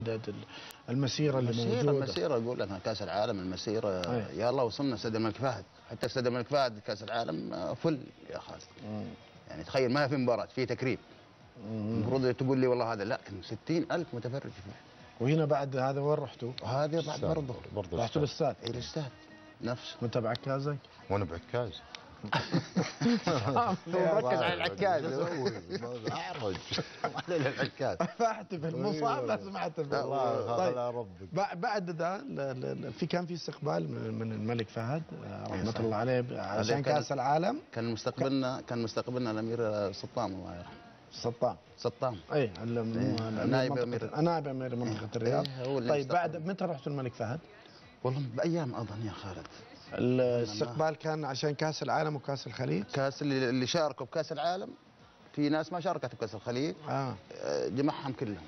المسيره اللي موجوده. المسيره اقول لك كاس العالم المسيره يلا وصلنا استاد الملك فهد، حتى استاد الملك فهد كاس العالم فل يا خالد. يعني تخيل ما في مباراه في تكريم. المفروض تقول لي والله هذا لا، كان 60,000 متفرج فيه. وهنا بعد هذا وين رحتوا؟ هذا بعد برضه رحتوا الاستاد؟ اي الاستاد نفسه. وانت بعكازك؟ وانا بعكاز. هو مركز على العكاز. اعرج على العكاز. فاحتفل مو صعب لازم احتفل. الله على ربك. بعد ذا كان في استقبال من الملك فهد رحمه الله عليه عشان كاس العالم. كان مستقبلنا الامير سطام الله يرحمه. سطام اي نائب امير منطقه الرياض. طيب بعد متى رحتوا الملك فهد؟ والله بايام اظن يا خالد. الاستقبال كان عشان كاس العالم وكاس الخليج. كاس اللي شاركوا بكاس العالم، في ناس ما شاركت بكاس الخليج جمعهم كلهم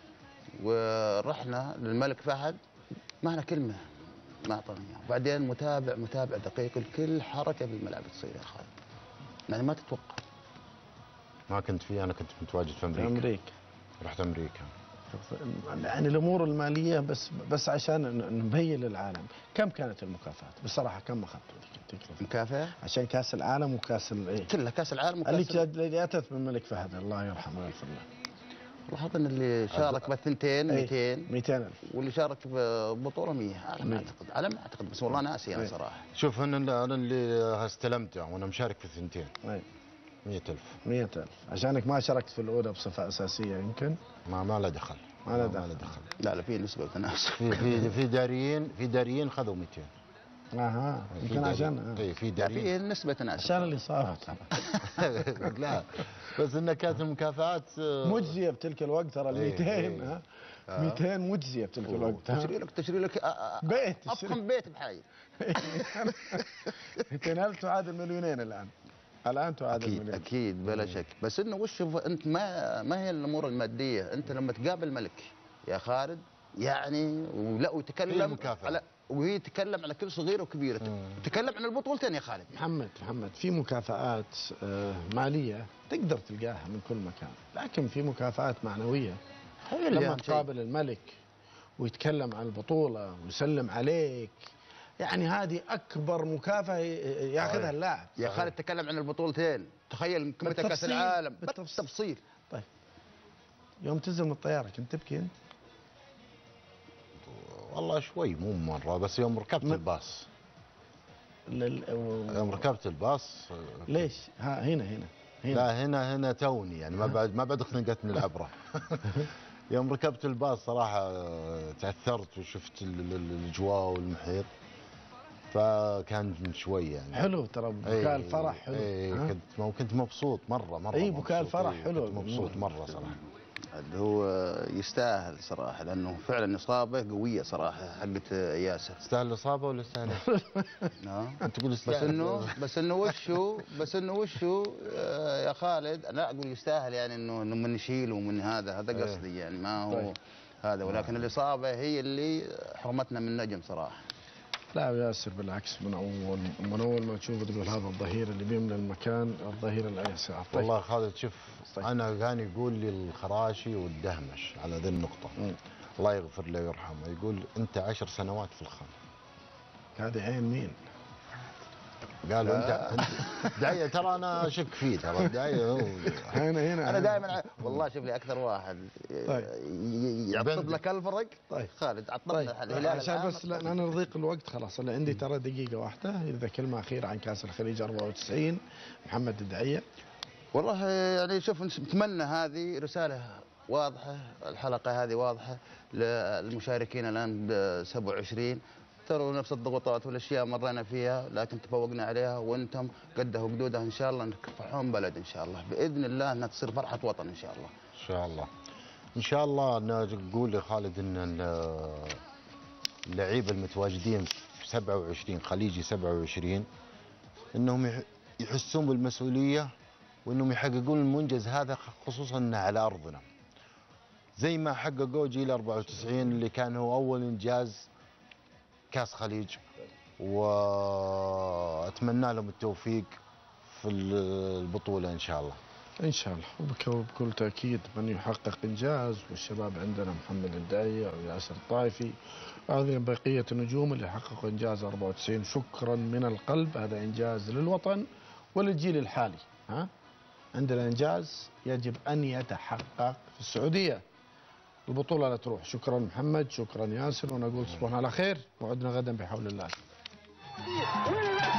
ورحنا للملك فهد. معنا كلمه ما اعطانا اياها، وبعدين متابع دقيق لكل حركه بالملعب تصير يا خالد، يعني ما تتوقع. ما كنت فيه، انا كنت متواجد في امريكا. رحت امريكا. يعني الامور الماليه بس عشان نبين للعالم كم كانت المكافآت بصراحه، كم اخذتوا مكافاه عشان كاس العالم وكاس كلها كاس العالم وكاس اللي اتت من الملك فهد الله يرحمه ويغفر له. والله اظن اللي شارك بالثنتين 200,000 واللي شارك ببطوله 100 على ما اعتقد بس والله ناسي انا صراحه. شوف انا اللي استلمته وانا مشارك في الثنتين 100,000 عشانك ما شاركت في الاولى بصفه اساسيه يمكن ما له دخل. لا في نسبه وتناسب. في داريين خذوا 200. يمكن عشان في داريين في نسبه تناسب عشان اللي صارت. لا بس انها كانت المكافآت مجزيه بتلك الوقت ترى. 200 مجزيه بتلك الوقت. تشتري لك بيت، افخم بيت بحي. 200,000 تعادل مليونين الان تعادل مليون. اكيد بلا شك. بس انه وش انت ما هي الامور الماديه. انت لما تقابل ملك يا خالد يعني ويتكلم ويتكلم على كل صغيره وكبيره، يتكلم عن البطولتين يا خالد. محمد في مكافآت ماليه تقدر تلقاها من كل مكان، لكن في مكافآت معنويه. لما تقابل الملك ويتكلم عن البطوله ويسلم عليك، يعني هذه اكبر مكافاه ياخذها اللاعب. يا خالد تكلم عن البطولتين، تخيل قمه كاس العالم بالتفصيل. طيب يوم تنزل من الطياره كنت تبكي انت؟ والله شوي مو مره، بس يوم ركبت الباص. يوم ركبت الباص. ليش؟ هنا لا هنا توني يعني ما بعد خنقتني العبره. يوم ركبت الباص صراحه تاثرت وشفت الاجواء والمحيط، فكان شوي يعني حلو ترى. بكاء الفرح حلو. كنت مبسوط مره. اي بكاء الفرح حلو. كنت مبسوط مره صراحه. هو يستاهل صراحه، لانه فعلا اصابه قويه صراحه حقت ياسر. يستاهل الاصابه ولا يستاهل؟ انت تقول يستاهل. بس انه وشو يا خالد، انا اقول يستاهل يعني انه من نشيله ومن هذا قصدي يعني ما هو هذا، ولكن الاصابه هي اللي حرمتنا من نجم صراحه. لا ياسر بالعكس، من اول ما تشوفه تقول هذا الظهير اللي بيملى المكان، الظهير الايسر. والله خالد شوف انا كان يقول لي الخراشي والدهمش على ذي النقطه. الله يغفر له ويرحمه، يقول انت 10 سنوات في الخان. هذه عين مين؟ قالوا انت داعيه، ترى انا اشك فيه، ترى داعيه هو. هنا انا دائما والله شوف لي اكثر واحد يعطب لك الفرق. خالد عطب الهلال عشان بس انا نضيق الوقت خلاص. انا عندي ترى دقيقه واحده، اذا كلمه اخيره عن كاس الخليج 94 محمد الدعيه. والله يعني شوف نتمنى هذه رساله واضحه، الحلقه هذه واضحه للمشاركين الان ب 27. تروا نفس الضغوطات والاشياء مرينا فيها، لكن تفوقنا عليها، وانتم قدها وقدودها ان شاء الله نكفحون بلد ان شاء الله باذن الله، انها تصير فرحه وطن ان شاء الله. ان شاء الله. ان شاء الله نقول يا خالد ان اللعيبه المتواجدين في 27 خليجي 27 انهم يحسون بالمسؤوليه، وانهم يحققون المنجز هذا، خصوصا انه على ارضنا. زي ما حققوا جيل 94 اللي كان هو اول انجاز كاس خليج، واتمنى لهم التوفيق في البطوله ان شاء الله. إن شاء الله وبكل تأكيد من يحقق إنجاز، والشباب عندنا محمد الدايع وياسر الطائفي وهذه بقية النجوم اللي حققوا إنجاز 94. شكرا من القلب، هذا إنجاز للوطن وللجيل الحالي. عندنا إنجاز يجب أن يتحقق في السعودية، البطولة لا تروح. شكرا محمد، شكرا ياسر، ونقول تصبحون على خير، وعدنا غدا بحول الله.